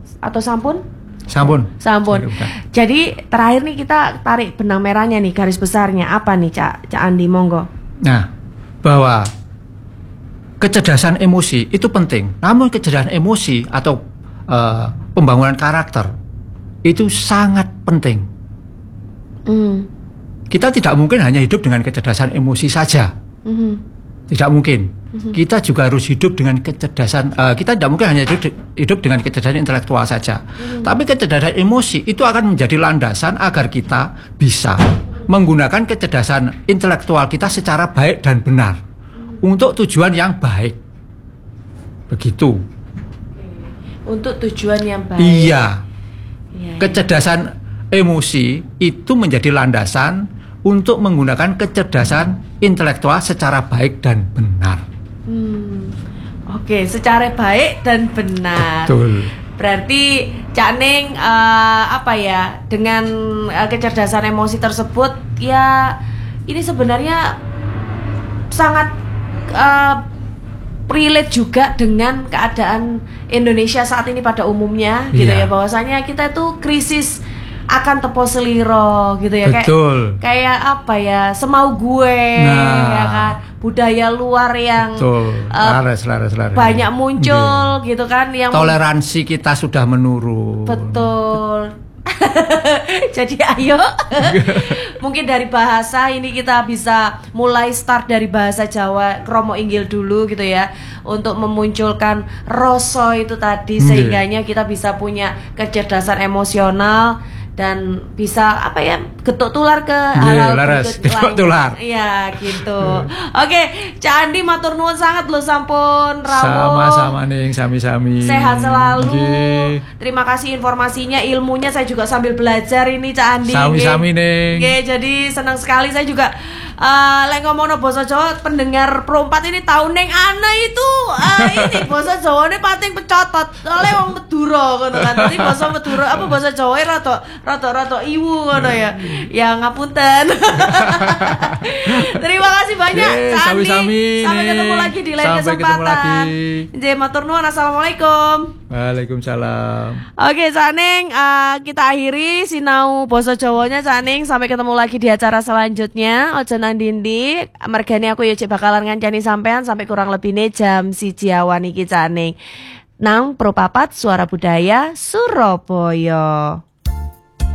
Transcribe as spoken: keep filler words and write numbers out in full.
atau sampun? Sampun. Sampun. Jadi terakhir nih kita tarik benang merahnya nih, garis besarnya apa nih Cak Cak Andi, monggo. Nah, bahwa kecerdasan emosi itu penting. Namun kecerdasan emosi atau uh, pembangunan karakter itu sangat penting. Mm. Kita tidak mungkin hanya hidup dengan kecerdasan emosi saja. Mm-hmm. Tidak mungkin. Mm-hmm. Kita juga harus hidup dengan kecerdasan. Uh, kita tidak mungkin hanya hidup, hidup dengan kecerdasan intelektual saja. Mm-hmm. Tapi kecerdasan emosi itu akan menjadi landasan agar kita bisa menggunakan kecerdasan intelektual kita secara baik dan benar mm-hmm. untuk tujuan yang baik. Begitu. Untuk tujuan yang baik. Iya. Ya, kecerdasan emosi itu menjadi landasan untuk menggunakan kecerdasan intelektual secara baik dan benar. Hmm. Oke, secara baik dan benar. Betul. Berarti Cak Ning uh, apa ya, dengan uh, kecerdasan emosi tersebut ya ini sebenarnya sangat uh, relate juga dengan keadaan Indonesia saat ini pada umumnya, gitu yeah. ya, bahwasanya kita itu krisis akan tepo seliro gitu ya. Betul. kayak kayak apa ya, semau gue, nah. ya kan, budaya luar yang Betul. Uh, lares, lares, lares. banyak muncul yeah. gitu kan, yang toleransi kita sudah menurun. Betul. Jadi ayo mungkin dari bahasa ini kita bisa mulai start dari bahasa Jawa kromo inggil dulu gitu ya, untuk memunculkan rasa itu tadi, sehingganya kita bisa punya kecerdasan emosional dan bisa apa ya, getuk tular ke hal-hal getuk tular. Iya gitu. Oke, Cak Andi matur nuwun sangat loh, sampun rawuh. Sama-sama nih, sami-sami. Sehat selalu. Gye. Terima kasih informasinya, ilmunya saya juga sambil belajar ini Cak Andi. Sami-sami nih. Oke, jadi senang sekali saya juga uh, lek ngomongno basa Jawa, pendengar perempat ini tahu neng ana itu uh, ini basa Jawane pating pecotot. Oleh wong Madura ngono kan. Dadi basa Madura apa basa Jawa rada rada-rada iwu ngono ya. Ya ngapunten. Terima kasih banyak Cak Andi. Sami-sami. Sampai ketemu lagi di lain Sampai kesempatan. Nggih, matur nuwun. Assalamualaikum. Waalaikumsalam. Oke, Cak Ning, uh, kita akhiri sinau basa Jawanya Cak Ning. Sampai ketemu lagi di acara selanjutnya. Ojo nang ndi-ndi, mergane aku yo cek bakalan ngancani sampean sampai kurang lebihnya jam siji awan iki Cak Ning. Nang Propapat Suara Budaya Surabaya.